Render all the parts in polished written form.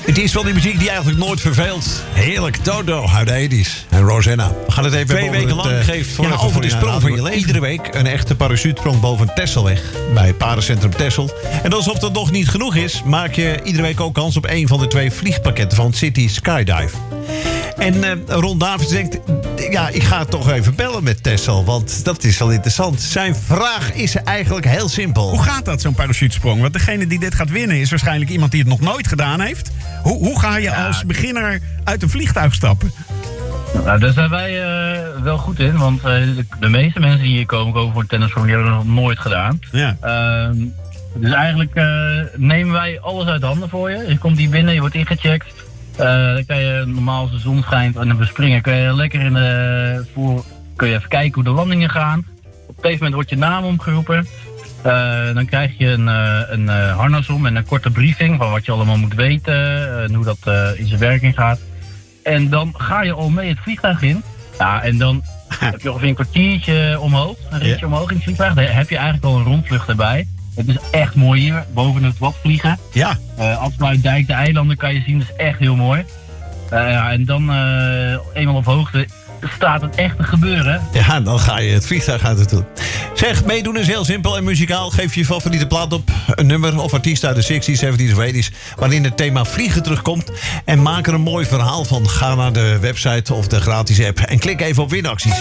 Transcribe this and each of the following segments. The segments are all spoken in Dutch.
Het is wel die muziek die eigenlijk nooit verveelt. Heerlijk, Dodo uit de 80's. En Rosanna. We gaan het even 2 weken lang geeft over de sprong van je leven. Iedere week een echte parachutesprong boven Texelweg. Bij Parencentrum Texel. En alsof dat nog niet genoeg is, maak je iedere week ook kans op een van de 2 vliegpakketten van City Skydive. En Ron Davids denkt, ja, ik ga toch even bellen met Texel, want dat is wel interessant. Zijn vraag is eigenlijk heel simpel. Hoe gaat dat, zo'n parachutesprong? Want degene die dit gaat winnen is waarschijnlijk iemand die het nog nooit gedaan heeft. Hoe ga je als beginner uit een vliegtuig stappen? Nou, daar zijn wij wel goed in, want de meeste mensen die hier komen voor een tennisprong, die hebben het nog nooit gedaan. Ja. Dus eigenlijk nemen wij alles uit de handen voor je. Je komt hier binnen, je wordt ingecheckt. Dan kan je normaal als de zon schijnt en dan bespringen, kun je lekker kun je even kijken hoe de landingen gaan. Op een gegeven moment wordt je naam omgeroepen. Dan krijg je een harnas om en een korte briefing van wat je allemaal moet weten en hoe dat in zijn werking gaat. En dan ga je al mee het vliegtuig in. Ja, en dan heb je ongeveer een kwartiertje omhoog, een ritje omhoog in het vliegtuig. Dan heb je eigenlijk al een rondvlucht erbij. Het is echt mooi hier, boven het Wad vliegen. Ja. Afsluitdijk, de eilanden kan je zien, dat is echt heel mooi. En dan eenmaal op hoogte staat het echt te gebeuren. Ja, dan ga je het vliegtuig uit het doen. Zeg, meedoen is heel simpel en muzikaal. Geef je favoriete plaat op, een nummer of artiest uit de 60s, 70s of 80s... waarin het thema vliegen terugkomt. En maak er een mooi verhaal van. Ga naar de website of de gratis app en klik even op winacties.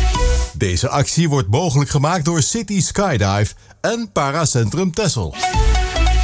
Deze actie wordt mogelijk gemaakt door City Skydive en Paracentrum Texel.